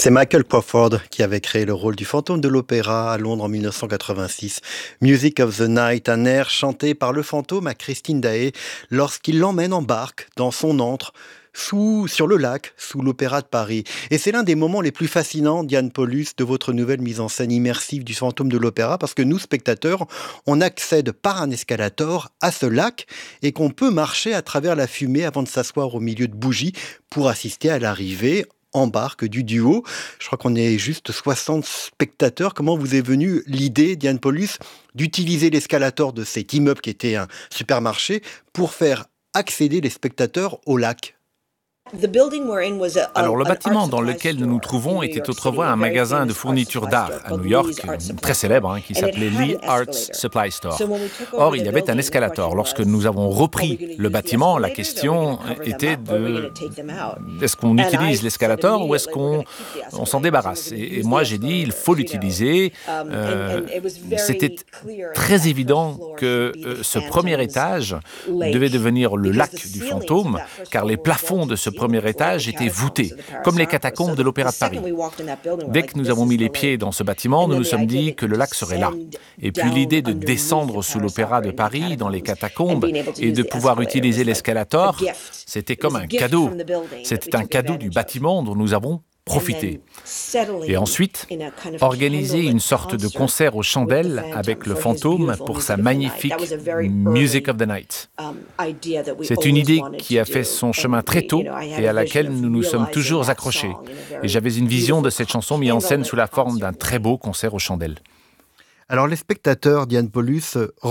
C'est Michael Crawford qui avait créé le rôle du fantôme de l'opéra à Londres en 1986. Music of the Night, un air chanté par le fantôme à Christine Daae lorsqu'il l'emmène en barque dans son antre sur le lac, sous l'Opéra de Paris. Et c'est l'un des moments les plus fascinants, Diane Paulus, de votre nouvelle mise en scène immersive du fantôme de l'opéra, parce que nous, spectateurs, on accède par un escalator à ce lac et qu'on peut marcher à travers la fumée avant de s'asseoir au milieu de bougies pour assister à l'arrivée en barque du duo. Je crois qu'on est juste 60 spectateurs. Comment vous est venue l'idée, Diane Paulus, d'utiliser l'escalator de cet immeuble qui était un supermarché pour faire accéder les spectateurs au lac? Alors, le bâtiment dans lequel nous nous trouvons était autrefois un magasin de fournitures d'art à New York, très célèbre, qui s'appelait Lee Arts Supply Store. Or, il y avait un escalator. Lorsque nous avons repris le bâtiment, la question était est-ce qu'on utilise l'escalator ou est-ce qu'on s'en débarrasse? Et moi, j'ai dit, il faut l'utiliser. C'était très évident que ce premier étage devait devenir le lac du fantôme, car les plafonds de ce premier étage étaient voûtés, comme les catacombes de l'Opéra de Paris. Dès que nous avons mis les pieds dans ce bâtiment, nous nous sommes dit que le lac serait là. Et puis l'idée de descendre sous l'Opéra de Paris, dans les catacombes, et de pouvoir utiliser l'escalator, c'était comme un cadeau. C'était un cadeau du bâtiment dont nous avons profiter. Et ensuite, organiser une sorte de concert aux chandelles avec le fantôme pour sa magnifique Music of the Night. C'est une idée qui a fait son chemin très tôt et à laquelle nous nous sommes toujours accrochés. Et j'avais une vision de cette chanson mise en scène sous la forme d'un très beau concert aux chandelles. Alors les spectateurs, Diane Paulus,